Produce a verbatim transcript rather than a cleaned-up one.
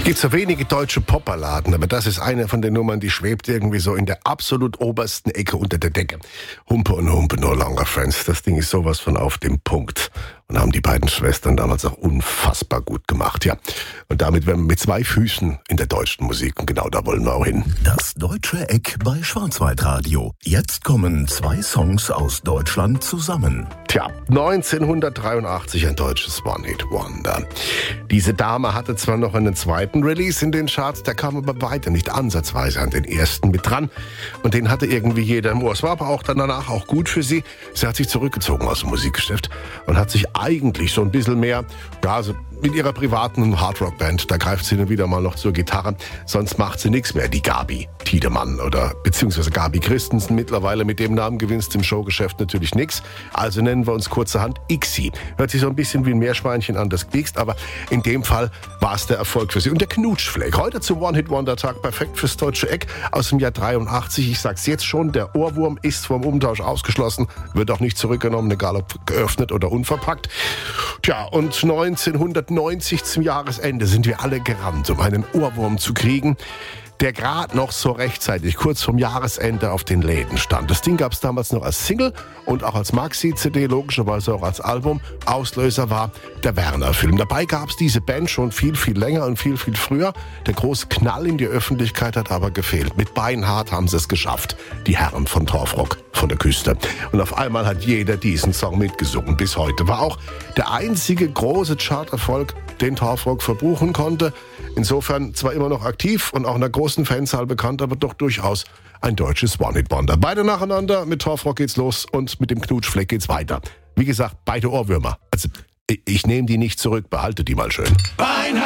gibt so wenige deutsche Popballaden, aber das ist eine von den Nummern, die schwebt irgendwie so in der absolut obersten Ecke unter der Decke. Humpe und Humpe, No Longer Friends. Das Ding ist sowas von auf dem Punkt. Und haben die beiden Schwestern damals auch unfassbar gut gemacht, ja. Und damit wären wir mit zwei Füßen in der deutschen Musik. Und genau da wollen wir auch hin. Das Deutsche Eck bei Schwarzwaldradio. Jetzt kommen zwei Songs aus Deutschland zusammen. Tja, neunzehnhundertdreiundachtzig ein deutsches One-Hit-Wonder. Diese Dame hatte zwar noch einen zweiten Release in den Charts, der kam aber weiter nicht ansatzweise an den ersten mit dran. Und den hatte irgendwie jeder im Ohr. Es war aber auch dann danach auch gut für sie. Sie hat sich zurückgezogen aus dem Musikgeschäft und hat sich eigentlich so ein bisschen mehr, ja, also mit ihrer privaten Hardrock-Band, da greift sie dann wieder mal noch zur Gitarre, sonst macht sie nichts mehr, die Gabi Tiedemann oder beziehungsweise Gabi Christensen. Mittlerweile mit dem Namen gewinnst im Showgeschäft natürlich nichts, also nennen wir uns kurzerhand Ixi. Hört sich so ein bisschen wie ein Meerschweinchen an, das quiekst, aber in dem Fall war es der Erfolg für sie. Und der Knutschfleck, heute zum One-Hit-Wonder-Tag, perfekt fürs Deutsche Eck aus dem Jahr dreiundachtzig. Ich sag's jetzt schon, der Ohrwurm ist vom Umtausch ausgeschlossen, wird auch nicht zurückgenommen, egal ob geöffnet oder unverpackt. Tja, und neunzehnhundertneunzig zum Jahresende sind wir alle gerannt, um einen Ohrwurm zu kriegen, der gerade noch so rechtzeitig, kurz vorm Jahresende, auf den Läden stand. Das Ding gab es damals noch als Single und auch als Maxi-C D, logischerweise auch als Album. Auslöser war der Werner-Film. Dabei gab es diese Band schon viel, viel länger und viel, viel früher. Der große Knall in die Öffentlichkeit hat aber gefehlt. Mit Beinhard haben sie es geschafft, die Herren von Torfrock von der Küste. Und auf einmal hat jeder diesen Song mitgesungen. Bis heute war auch der einzige große Charterfolg, den Torfrock verbuchen konnte. Insofern zwar immer noch aktiv und auch in einer großen Fanzahl bekannt, aber doch durchaus ein deutsches One-Hit-Wonder. Beide nacheinander, mit Torfrock geht's los und mit dem Knutschfleck geht's weiter. Wie gesagt, beide Ohrwürmer. Also ich, ich nehme die nicht zurück, behalte die mal schön. Beinhard!